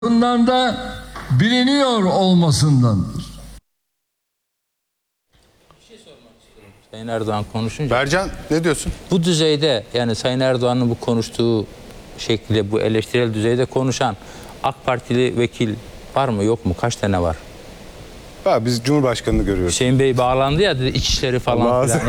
Bundan da biliniyor olmasındandır. Sayın Erdoğan konuşunca Bercan ne diyorsun? bu düzeyde, yani Sayın Erdoğan'ın bu konuştuğu şekilde, bu eleştirel düzeyde konuşan AK Partili vekil var mı yok mu? Kaç tane var? Biz Cumhurbaşkanı'nı görüyoruz. Hüseyin Bey bağlandı ya, dedi İçişleri falan filan.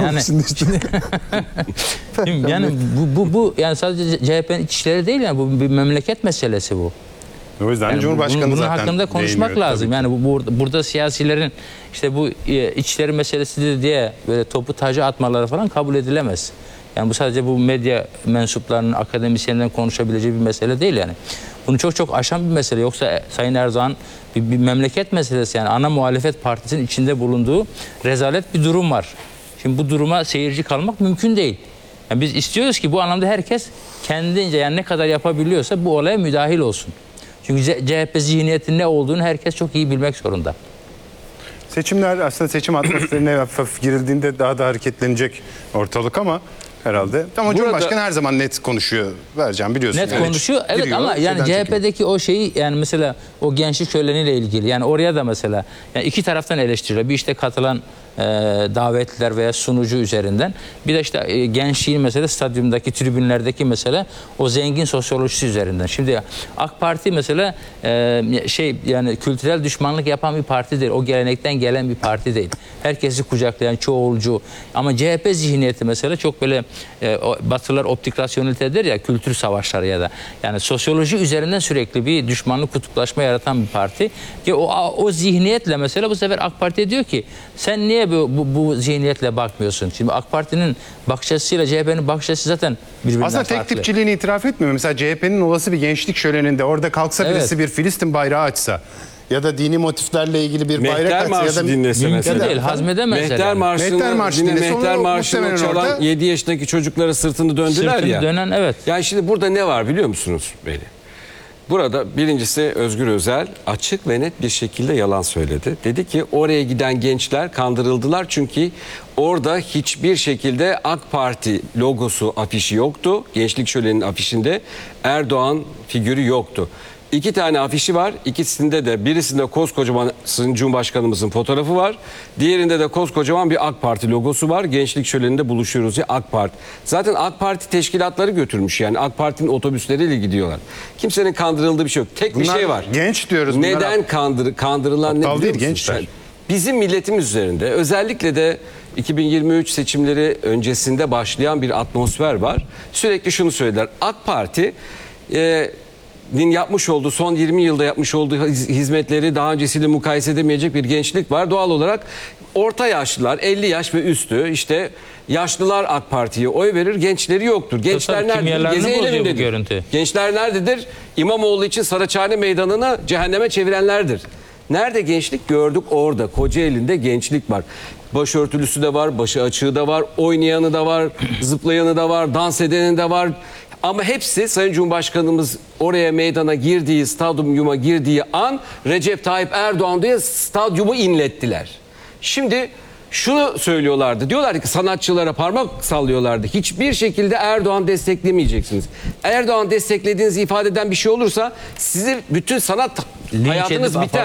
Yani bu yani sadece CHP'nin içişleri değil, yani bu bir memleket meselesi bu. O yüzden Yani Cumhurbaşkanı bunun zaten hakkında konuşmak lazım. Yani burada siyasilerin işte bu içişleri meselesidir diye böyle topu taca atmaları falan kabul edilemez. Yani bu sadece bu medya mensuplarının, akademisyenlerin konuşabileceği bir mesele değil yani. Bunu çok aşan bir mesele. Yoksa Sayın Erdoğan bir memleket meselesi, yani ana muhalefet partisinin içinde bulunduğu rezalet bir durum var. Şimdi bu duruma seyirci kalmak mümkün değil. Yani biz istiyoruz ki bu anlamda herkes kendince, yani ne kadar yapabiliyorsa bu olaya müdahil olsun. Çünkü CHP zihniyetinin ne olduğunu herkes çok iyi bilmek zorunda. Seçimler aslında, seçim atmosferine hafif girildiğinde daha da hareketlenecek ortalık ama herhalde. Ama Cumhurbaşkanı her zaman net konuşuyor. Vereceğim, biliyorsun. Net yani konuşuyor. Evet, giriyor, ama yani CHP'deki o şeyi, yani mesela o gençlik şöleniyle ilgili, yani oraya da mesela yani iki taraftan eleştiriyor. Bir işte katılan davetliler veya sunucu üzerinden. Bir de işte gençliğin mesela stadyumdaki, tribünlerdeki mesela o zengin sosyolojisi üzerinden. Şimdi AK Parti mesela yani kültürel düşmanlık yapan bir parti değil. O gelenekten gelen bir parti değil. Herkesi kucaklayan, çoğulcu. Ama CHP zihniyeti mesela çok böyle Batılılar optik rasyonelitedir ya, kültür savaşları ya da yani sosyoloji üzerinden sürekli bir düşmanlık, kutuplaşma yaratan bir parti. Ki o zihniyetle mesela bu sefer AK Parti diyor ki sen niye bu zihniyetle bakmıyorsun? Şimdi AK Parti'nin bakış açısıyla CHP'nin bakış açısı zaten birbirinden aslında farklı. tek tipçiliğini itiraf etmiyor mu? Mesela CHP'nin olası bir gençlik şöleninde orada kalksa birisi bir Filistin bayrağı açsa ya da dini motiflerle ilgili bir bayrak açsa ya da dinlese mümkün değil, hazmedemezler. Mehter Marşı'nı çalan 7 yaşındaki çocuklara sırtını döndüler ya. Dönen, evet. Yani şimdi burada ne var biliyor musunuz beni? Burada birincisi Özgür Özel açık ve net bir şekilde yalan söyledi. Dedi ki oraya giden gençler kandırıldılar çünkü orada hiçbir şekilde AK Parti logosu, afişi yoktu. Gençlik Şöleni'nin afişinde Erdoğan figürü yoktu. 2 tane afişi var. İkisinde de, birisinde koskocaman Cumhurbaşkanımızın fotoğrafı var. Diğerinde de koskocaman bir AK Parti logosu var. Gençlik Şöleni'nde buluşuyoruz ya, AK Parti. Zaten AK Parti teşkilatları götürmüş, yani AK Parti'nin otobüsleriyle gidiyorlar. Kimsenin kandırıldığı bir şey yok. Tek bir şey var. Genç diyoruz. Neden kandırılan ne biliyor musun? Gençler. Bizim milletimiz üzerinde, özellikle de 2023 seçimleri öncesinde başlayan bir atmosfer var. Sürekli şunu söylediler. AK Parti yapmış olduğu, son 20 yılda yapmış olduğu hizmetleri daha öncesiyle mukayese edemeyecek bir gençlik var. Doğal olarak orta yaşlılar, 50 yaş ve üstü, işte yaşlılar AK Parti'ye oy verir, gençleri yoktur. Gençler nerededir? Gezi eylemindedir. Gençler nerededir? İmamoğlu için Saraçhane Meydanı'nı cehenneme çevirenlerdir. Nerede gençlik? Gördük orada. Kocaeli'nde gençlik var. Başörtülüsü de var, başı açığı da var, oynayanı da var, zıplayanı da var, dans edeni de var. Ama hepsi Sayın Cumhurbaşkanımız oraya meydana girdiği, stadyuma girdiği an Recep Tayyip Erdoğan diye stadyumu inlettiler. Şimdi şunu söylüyorlardı. Diyorlar ki sanatçılara parmak sallıyorlardı. Hiçbir şekilde Erdoğan desteklemeyeceksiniz. Erdoğan desteklediğinizi ifade eden bir şey olursa sizi bütün sanat hayatınız biter.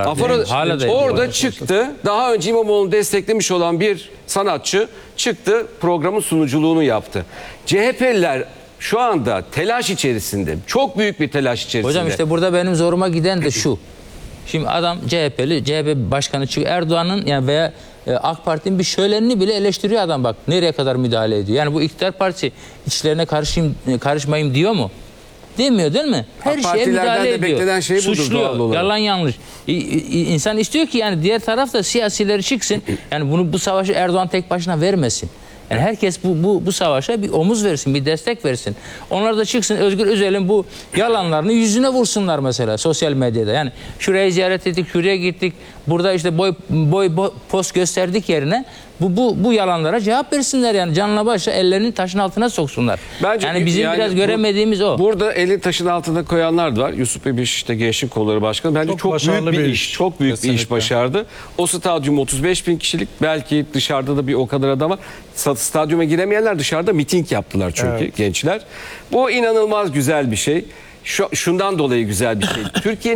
Orada çıktı. Daha önce İmamoğlu'nu desteklemiş olan bir sanatçı çıktı, programın sunuculuğunu yaptı. CHP'liler şu anda telaş içerisinde. Çok büyük bir telaş içerisinde. Hocam işte burada benim zoruma giden de şu. Şimdi adam CHP'li, CHP başkanı çıkıyor. Erdoğan'ın yani veya AK Parti'nin bir şölenini bile eleştiriyor adam, bak nereye kadar müdahale ediyor. Yani bu iktidar partisi içlerine karışmayayım diyor mu? Demiyor değil mi? Her şeye müdahale ediyor. Beklenen şey budur, suçluyor, yalan yanlış. İnsan istiyor ki yani diğer taraf da siyasileri çıksın. Yani bu savaşı Erdoğan tek başına vermesin. Yani herkes bu savaşa bir omuz versin, bir destek versin. Onlar da çıksın, Özgür Özel'in bu yalanlarını yüzüne vursunlar mesela sosyal medyada. Yani şurayı ziyaret ettik, şuraya gittik, burada işte boy post gösterdik yerine bu yalanlara cevap versinler, yani canla başla ellerini taşın altına soksunlar. Bence yani bizim biraz göremediğimiz o. Burada elini taşın altına koyanlar da var. Yusuf Ebiş işte Gençlik Kolları Başkanı. Bence çok büyük bir iş. Çok büyük bir iş başardı. O stadyum 35 bin kişilik. Belki dışarıda da bir o kadar adam var. Stadyuma giremeyenler dışarıda miting yaptılar çünkü gençler. Bu inanılmaz güzel bir şey. şundan dolayı güzel bir şey. Türkiye'nin